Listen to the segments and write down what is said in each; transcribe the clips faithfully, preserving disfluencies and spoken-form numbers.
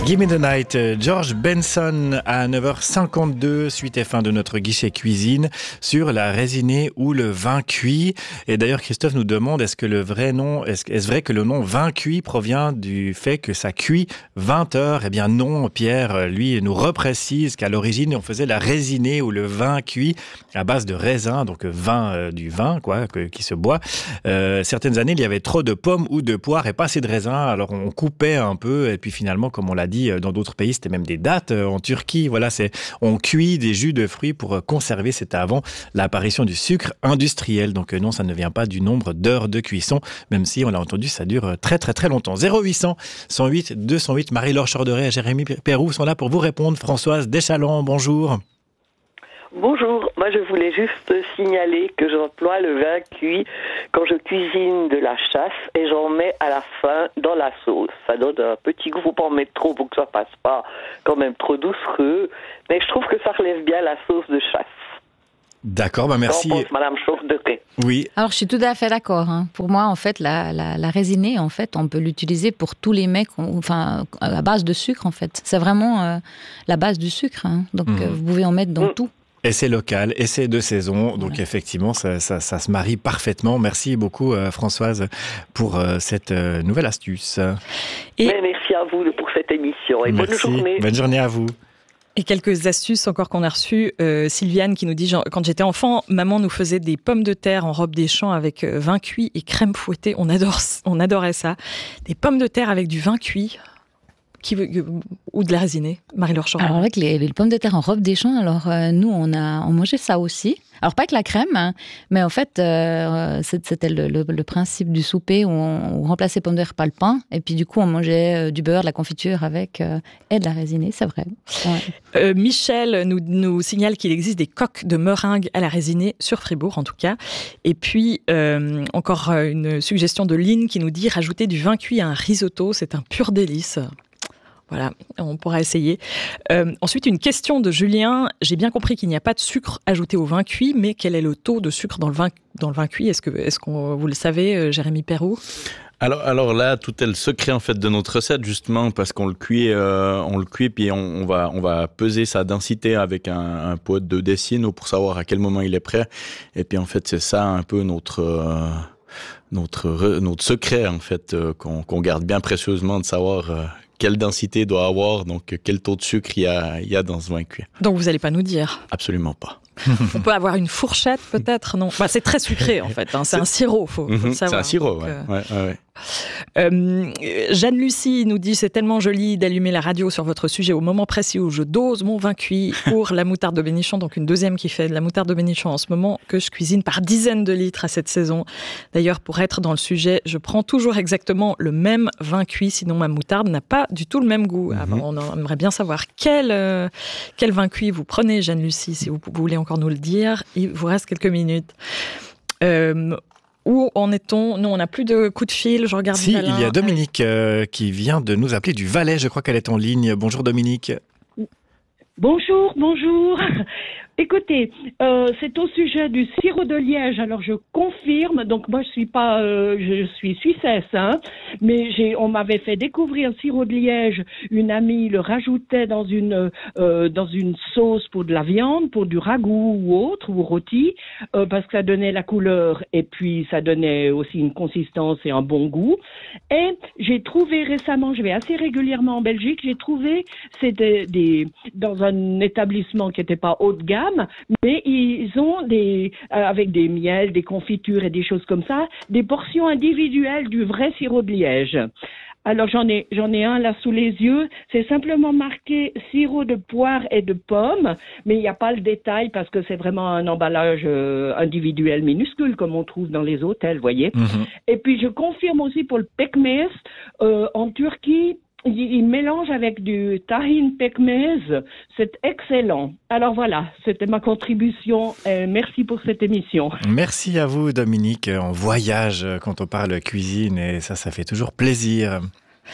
Give Me the Night, George Benson à neuf heures cinquante-deux, suite et fin de notre guichet cuisine sur la résinée ou le vin cuit. Et d'ailleurs, Christophe nous demande, est-ce que le vrai nom, est-ce, est-ce vrai que le nom vin cuit provient du fait que ça cuit vingt heures? Eh bien non, Pierre, lui, nous reprécise qu'à l'origine, on faisait la résinée ou le vin cuit à base de raisin, donc vin, euh, du vin, quoi, que, qui se boit. Euh, certaines années, il y avait trop de pommes ou de poires et pas assez de raisins, alors on coupait un peu, et puis finalement, comme on l'a dit, dans d'autres pays, c'était même des dattes. En Turquie, voilà, c'est, on cuit des jus de fruits pour conserver. C'était avant l'apparition du sucre industriel. Donc non, ça ne vient pas du nombre d'heures de cuisson, même si, on l'a entendu, ça dure très très très longtemps. zéro huit cent, cent huit, deux cent huit, Marie-Laure Chorderet et Jérémy Perroux sont là pour vous répondre. Françoise Deschalans, bonjour. Bonjour, moi je voulais juste signaler que j'emploie le vin cuit quand je cuisine de la chasse et j'en mets à la fin dans la sauce. Ça donne un petit goût, faut pas en mettre trop pour que ça passe pas quand même trop doucereux, mais je trouve que ça relève bien la sauce de chasse. D'accord, bah merci. Qu'en pense Madame Chorderet? Oui. Alors je suis tout à fait d'accord. Hein. Pour moi, en fait, la, la, la résinée, en fait, on peut l'utiliser pour tous les mets, enfin, à base de sucre, en fait. C'est vraiment euh, la base du sucre. Hein. Donc mmh. euh, vous pouvez en mettre dans mmh. tout. Et c'est local, et c'est de saison, donc voilà. Effectivement, ça, ça, ça se marie parfaitement. Merci beaucoup, euh, Françoise, pour euh, cette euh, nouvelle astuce. Et Mais merci à vous pour cette émission, et merci. Bonne journée. Bonne journée à vous. Et quelques astuces encore qu'on a reçues. Euh, Sylviane qui nous dit, genre, quand j'étais enfant, maman nous faisait des pommes de terre en robe des champs avec euh, vin cuit et crème fouettée. On, adore, on adorait ça. Des pommes de terre avec du vin cuit. Qui veut, ou de la résinée, Marie-Laure Chorderet. Alors avec les, les pommes de terre en robe des champs, alors euh, nous on a on mangeait ça aussi. Alors pas avec la crème, hein, mais en fait euh, c'était le, le, le principe du souper où on, on remplaçait pommes de terre par le pain et puis du coup on mangeait euh, du beurre, de la confiture avec euh, et de la résinée, c'est vrai. Ouais. Euh, Michel nous, nous signale qu'il existe des coques de meringue à la résinée sur Fribourg en tout cas. Et puis euh, encore une suggestion de Lynn qui nous dit rajouter du vin cuit à un risotto, c'est un pur délice. Voilà, on pourra essayer. Euh, ensuite, une question de Julien. J'ai bien compris qu'il n'y a pas de sucre ajouté au vin cuit, mais quel est le taux de sucre dans le vin, dans le vin cuit? Est-ce que, est-ce qu'on, vous le savez, Jérémy Perroux? Alors, alors là, tout est le secret en fait de notre recette justement parce qu'on le cuit, euh, on le cuit puis on, on va, on va peser sa densité avec un, un pot de deux décimètres pour savoir à quel moment il est prêt. Et puis en fait, c'est ça un peu notre. Euh, notre notre secret en fait euh, qu'on, qu'on garde bien précieusement de savoir euh, quelle densité il doit avoir, donc quel taux de sucre il y a, il y a dans ce vin cuit. Donc vous n'allez pas nous dire? Absolument pas. On peut avoir une fourchette peut-être, non? Bah, c'est très sucré en fait, hein. c'est, c'est un sirop, faut, faut mm-hmm, le savoir. C'est un sirop, donc, ouais. Euh... ouais, ouais, ouais. Euh, Jeanne-Lucie nous dit c'est tellement joli d'allumer la radio sur votre sujet au moment précis où je dose mon vin cuit pour la moutarde de Bénichon, donc une deuxième qui fait de la moutarde de Bénichon en ce moment que je cuisine par dizaines de litres à cette saison. D'ailleurs, pour être dans le sujet, je prends toujours exactement le même vin cuit, sinon ma moutarde n'a pas du tout le même goût. Mm-hmm. Alors, on aimerait bien savoir quel, euh, quel vin cuit vous prenez, Jeanne-Lucie, si vous, vous voulez encore nous le dire. Il vous reste quelques minutes. Euh, Où en est-on? Nous, on n'a plus de coup de fil. Je regarde. Si, il y a Dominique euh, qui vient de nous appeler du Valais. Je crois qu'elle est en ligne. Bonjour Dominique. Bonjour, bonjour. Écoutez, euh, c'est au sujet du sirop de liège. Alors je confirme, donc moi je suis pas, euh, je suis suissesse, hein, mais j'ai, on m'avait fait découvrir le sirop de liège. Une amie le rajoutait dans une euh, dans une sauce pour de la viande, pour du ragoût ou autre ou rôti, euh, parce que ça donnait la couleur et puis ça donnait aussi une consistance et un bon goût. Et j'ai trouvé récemment, je vais assez régulièrement en Belgique, j'ai trouvé c'était des dans un établissement qui n'était pas haut de gamme. Mais ils ont des, euh, avec des miels, des confitures et des choses comme ça, des portions individuelles du vrai sirop de liège. Alors j'en ai, j'en ai un là sous les yeux, c'est simplement marqué sirop de poire et de pomme, mais il n'y a pas le détail parce que c'est vraiment un emballage euh, individuel minuscule comme on trouve dans les hôtels, voyez. Mm-hmm. Et puis je confirme aussi pour le pekmez, euh, en Turquie, il mélange avec du tahin pekmez, c'est excellent. Alors voilà, c'était ma contribution. Euh, merci pour cette émission. Merci à vous Dominique. On voyage quand on parle cuisine et ça, ça fait toujours plaisir.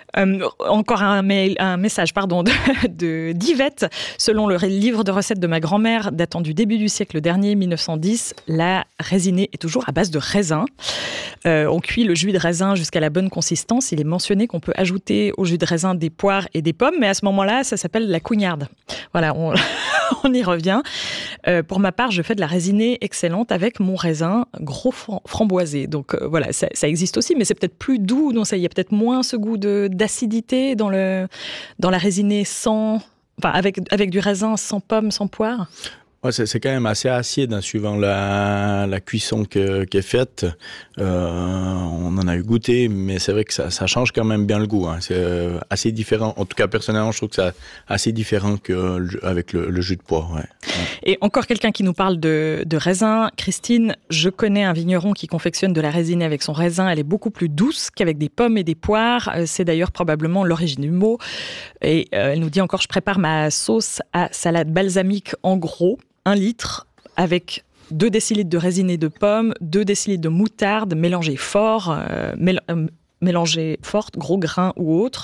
Euh, encore un, mail, un message pardon, de, de, d'Yvette. Selon le livre de recettes de ma grand-mère datant du début du siècle dernier, mille neuf cent dix, la résinée est toujours à base de raisin. Euh, on cuit le jus de raisin jusqu'à la bonne consistance. Il est mentionné qu'on peut ajouter au jus de raisin des poires et des pommes, mais à ce moment-là, ça s'appelle la cougnarde. Voilà, on, on y revient. Euh, pour ma part, je fais de la résinée excellente avec mon raisin gros framboisé. Donc euh, voilà, ça, ça existe aussi, mais c'est peut-être plus doux. Donc ça, il y a peut-être moins ce goût de, d'acidité dans, le, dans la résinée sans, enfin, avec, avec du raisin sans pommes, sans poire. Ouais, c'est, c'est quand même assez acide, hein, suivant la, la cuisson que, qui est faite. Euh, on en a eu goûté, mais c'est vrai que ça, ça change quand même bien le goût. Hein. C'est assez différent. En tout cas, personnellement, je trouve que c'est assez différent qu'avec le, le jus de poire. Ouais. Et encore quelqu'un qui nous parle de, de raisin. Christine, je connais un vigneron qui confectionne de la résinée avec son raisin. Elle est beaucoup plus douce qu'avec des pommes et des poires. C'est d'ailleurs probablement l'origine du mot. Et euh, elle nous dit encore, je prépare ma sauce à salade balsamique en gros. Un litre avec deux décilitres de résinée de pommes, deux décilitres de moutarde mélangée fort, euh, mél- euh, mélangée forte, gros grains ou autre,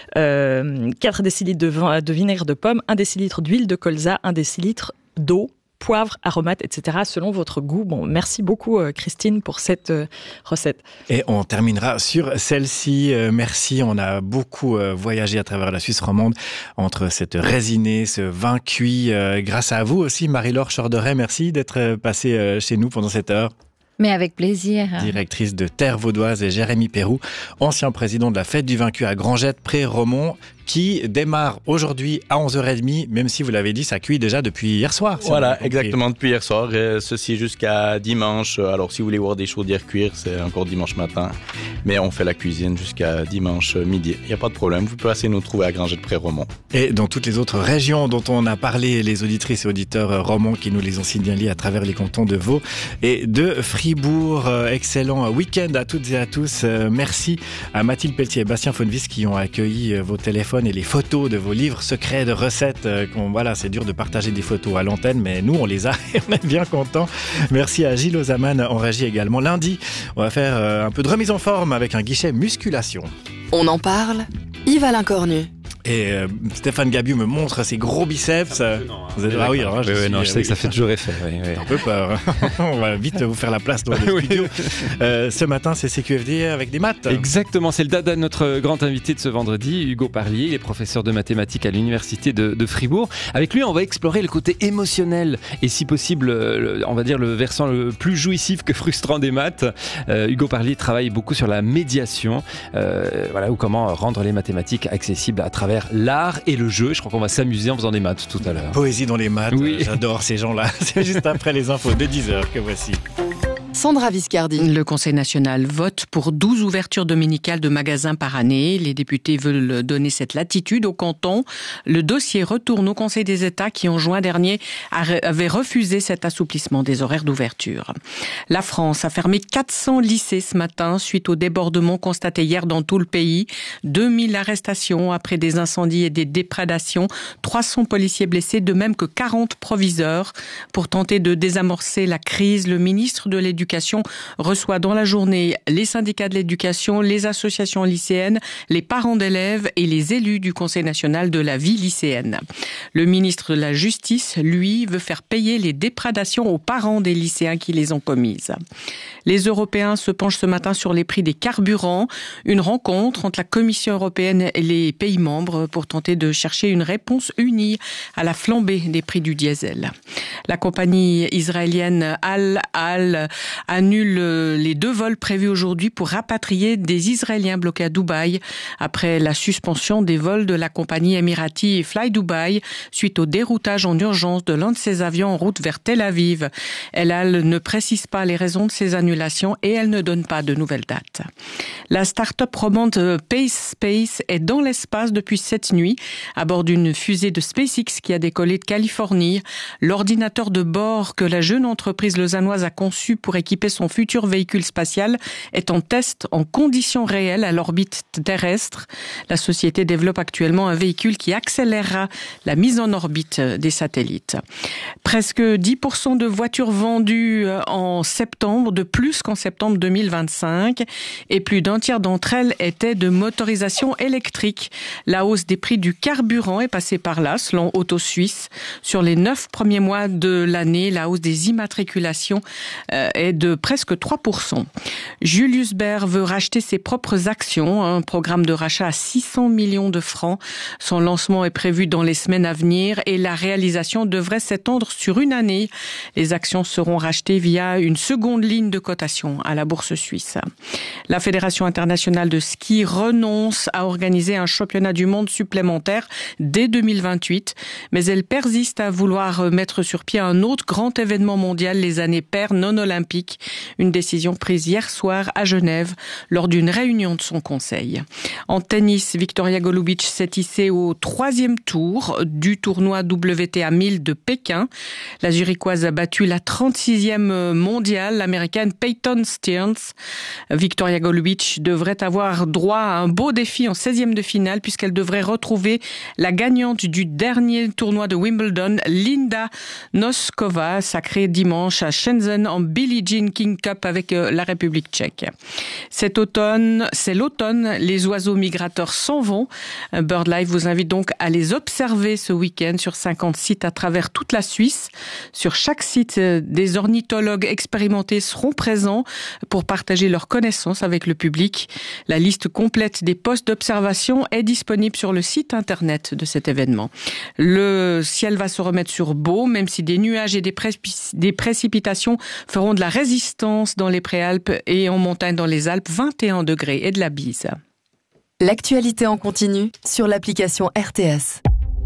euh, quatre décilitres de, vin- de vinaigre de pomme, un décilitre d'huile de colza, un décilitre d'eau, poivre, aromates, et cetera selon votre goût. Bon, merci beaucoup Christine pour cette euh, recette. Et on terminera sur celle-ci. Euh, merci, on a beaucoup euh, voyagé à travers la Suisse romande entre cette résinée, ce vin cuit. Euh, grâce à vous aussi, Marie-Laure Chorderet, merci d'être passée euh, chez nous pendant cette heure. Mais avec plaisir. Directrice de Terre Vaudoise, et Jérémy Perroux, ancien président de la Fête du Vin cuit à Grangette, près Romont, qui démarre aujourd'hui à onze heures trente, même si vous l'avez dit, ça cuit déjà depuis hier soir. Si voilà, exactement, depuis hier soir. Et ceci jusqu'à dimanche. Alors, si vous voulez voir des chaudières cuire, c'est encore dimanche matin. Mais on fait la cuisine jusqu'à dimanche midi. Il n'y a pas de problème, vous pouvez passer nous trouver à Grangette, près Romont. Et dans toutes les autres régions dont on a parlé, les auditrices et auditeurs romans qui nous les ont signalés à travers les cantons de Vaud et de Fribourg. Excellent week-end à toutes et à tous. Merci à Mathilde Pelletier et Bastien Fonvis qui ont accueilli vos téléphones et les photos de vos livres secrets de recettes. Voilà, c'est dur de partager des photos à l'antenne, mais nous, on les a et on est bien contents. Merci à Gilles Ozaman en régie également. Lundi, on va faire un peu de remise en forme avec un guichet musculation. On en parle, Yves-Alain Cornu. Et euh, Stéphane Gabiou me montre ses gros biceps. Hein. Vous êtes... Ah oui, alors, oui, je, oui, suis... non, je sais oui. que ça fait toujours effet. Oui, oui. Un peu peur. On va vite vous faire la place dans le studio. Euh, ce matin, c'est C Q F D avec des maths. Exactement, c'est le dada de notre grand invité de ce vendredi, Hugo Parlier. Il est professeur de mathématiques à l'université de, de Fribourg. Avec lui, on va explorer le côté émotionnel et si possible, le, on va dire le versant le plus jouissif que frustrant des maths. Euh, Hugo Parlier travaille beaucoup sur la médiation, euh, voilà, ou comment rendre les mathématiques accessibles à travers l'art et le jeu. Je crois qu'on va s'amuser en faisant des maths tout à l'heure. Poésie dans les maths, oui. J'adore ces gens-là. C'est juste après les infos de dix heures que voici. Sandra Viscardi. Le Conseil national vote pour douze ouvertures dominicales de magasins par année. Les députés veulent donner cette latitude au canton. Le dossier retourne au Conseil des États qui, en juin dernier, avait refusé cet assouplissement des horaires d'ouverture. La France a fermé quatre cents lycées ce matin suite au débordement constaté hier dans tout le pays. deux mille arrestations après des incendies et des déprédations. trois cents policiers blessés, de même que quarante proviseurs. Pour tenter de désamorcer la crise, le ministre de l'Éducation reçoit dans la journée les syndicats de l'éducation, les associations lycéennes, les parents d'élèves et les élus du Conseil national de la vie lycéenne. Le ministre de la Justice, lui, veut faire payer les déprédations aux parents des lycéens qui les ont commises. Les Européens se penchent ce matin sur les prix des carburants. Une rencontre entre la Commission européenne et les pays membres pour tenter de chercher une réponse unie à la flambée des prix du diesel. La compagnie israélienne Al Al annule les deux vols prévus aujourd'hui pour rapatrier des Israéliens bloqués à Dubaï après la suspension des vols de la compagnie émirati Fly Dubai suite au déroutage en urgence de l'un de ses avions en route vers Tel Aviv. El Al ne précise pas les raisons de ces annulations et elle ne donne pas de nouvelles dates. La start-up romande Pace Space est dans l'espace depuis cette nuit à bord d'une fusée de SpaceX qui a décollé de Californie. L'ordinateur de bord que la jeune entreprise lausannoise a conçu pourrait équiper son futur véhicule spatial est en test en conditions réelles à l'orbite terrestre. La société développe actuellement un véhicule qui accélérera la mise en orbite des satellites. Presque dix pour cent de voitures vendues en septembre, de plus qu'en septembre deux mille vingt-cinq, et plus d'un tiers d'entre elles étaient de motorisation électrique. La hausse des prix du carburant est passée par là, selon Auto Suisse. Sur les neuf premiers mois de l'année, la hausse des immatriculations est de presque trois pour cent. Julius Baer veut racheter ses propres actions, un programme de rachat à six cents millions de francs. Son lancement est prévu dans les semaines à venir et la réalisation devrait s'étendre sur une année. Les actions seront rachetées via une seconde ligne de cotation à la bourse suisse. La Fédération internationale de ski renonce à organiser un championnat du monde supplémentaire dès deux mille vingt-huit, mais elle persiste à vouloir mettre sur pied un autre grand événement mondial les années paires non olympiques. Une décision prise hier soir à Genève lors d'une réunion de son conseil. En tennis, Victoria Golubic s'est hissée au troisième tour du tournoi W T A mille de Pékin. La Zurichoise a battu la trente-sixième mondiale, l'américaine Peyton Stearns. Victoria Golubic devrait avoir droit à un beau défi en seizième de finale puisqu'elle devrait retrouver la gagnante du dernier tournoi de Wimbledon, Linda Noskova, sacrée dimanche à Shenzhen en Billie Jean King Cup avec la République tchèque. Cet automne, c'est l'automne, les oiseaux migrateurs s'en vont. BirdLife vous invite donc à les observer ce week-end sur cinquante sites à travers toute la Suisse. Sur chaque site, des ornithologues expérimentés seront présents pour partager leurs connaissances avec le public. La liste complète des postes d'observation est disponible sur le site internet de cet événement. Le ciel va se remettre sur beau, même si des nuages et des, précipi- des précipitations feront de la résistance dans les Préalpes et en montagne dans les Alpes, vingt et un degrés et de la bise. L'actualité en continu sur l'application R T S.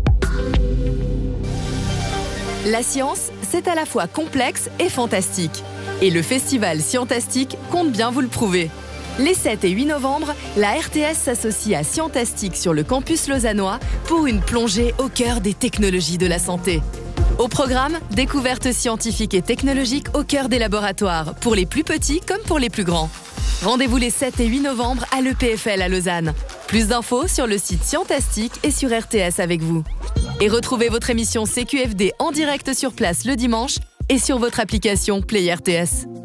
La science, c'est à la fois complexe et fantastique. Et le festival Scientastique compte bien vous le prouver. Les sept et huit novembre, la R T S s'associe à Scientastique sur le campus lausannois pour une plongée au cœur des technologies de la santé. Au programme, découvertes scientifiques et technologiques au cœur des laboratoires, pour les plus petits comme pour les plus grands. Rendez-vous les sept et huit novembre à l'E P F L à Lausanne. Plus d'infos sur le site Scientastique et sur R T S avec vous. Et retrouvez votre émission C Q F D en direct sur place le dimanche et sur votre application Play R T S.